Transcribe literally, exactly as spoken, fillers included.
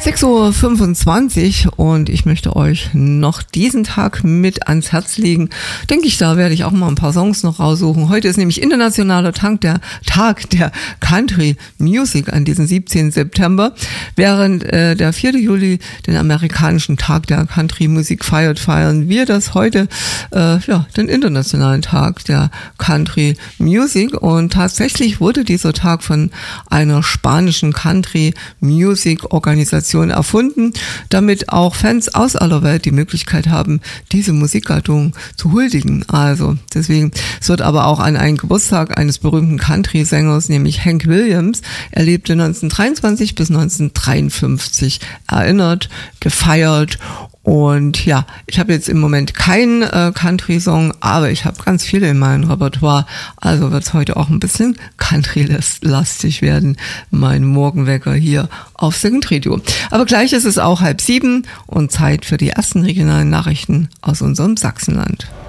sechs Uhr fünfundzwanzig und ich möchte euch noch diesen Tag mit ans Herz legen. Denke ich, da werde ich auch mal ein paar Songs noch raussuchen. Heute ist nämlich internationaler Tag der, Tag der Country Music an diesem siebzehnten September, während äh, der vierte Juli den amerikanischen Tag der Country Musik feiert, feiern wir das heute, äh, ja, den internationalen Tag der Country Music. Und tatsächlich wurde dieser Tag von einer spanischen Country Music Organisation erfunden, damit auch Fans aus aller Welt die Möglichkeit haben, diese Musikgattung zu huldigen. Also deswegen, es wird aber auch an einen Geburtstag eines berühmten Country-Sängers, nämlich Hank Williams, er lebte neunzehnhundertdreiundzwanzig bis neunzehnhundertdreiundfünfzig, erinnert, gefeiert. Und ja, ich habe jetzt im Moment keinen äh, Country-Song, aber ich habe ganz viele in meinem Repertoire. Also wird es heute auch ein bisschen Country-lastig werden, mein Morgenwecker hier auf Second Radio. Aber gleich ist es auch halb sieben und Zeit für die ersten regionalen Nachrichten aus unserem Sachsenland.